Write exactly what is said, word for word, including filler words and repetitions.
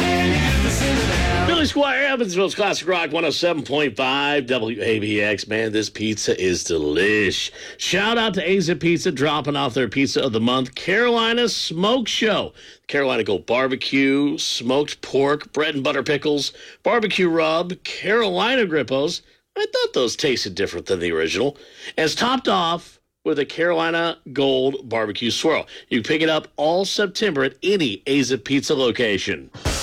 Billy Squire, Evansville's Classic Rock one oh seven point five W A B X. Man, this pizza is delish. Shout out to Aza Pizza dropping off their pizza of the month, Carolina Smoke Show. Carolina Gold Barbecue, smoked pork, bread and butter pickles, barbecue rub, Carolina Grippos. I thought those tasted different than the original. And it's topped off with a Carolina Gold Barbecue Swirl. You can pick it up all September at any Aza Pizza location.